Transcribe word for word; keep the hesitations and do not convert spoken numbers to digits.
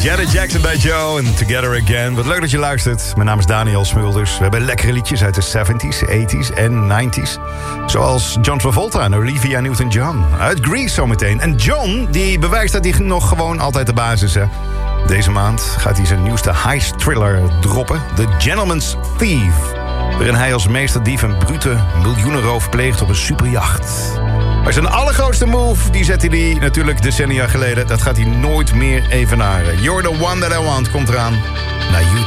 Janet Jackson bij Joe en Together Again. Wat leuk dat je luistert. Mijn naam is Daniel Smulders. We hebben lekkere liedjes uit de zeventies, tachtiger en negentiger. Zoals John Travolta en Olivia Newton-John. Uit Grease zometeen. En John, die bewijst dat hij nog gewoon altijd de basis is. Deze maand gaat hij zijn nieuwste heist thriller droppen. The Gentleman's Thief. Waarin hij als meesterdief een brute miljoenenroof pleegt op een superjacht. Maar zijn allergrootste move, die zette hij natuurlijk decennia geleden. Dat gaat hij nooit meer evenaren. You're the one that I want komt eraan. Naar YouTube.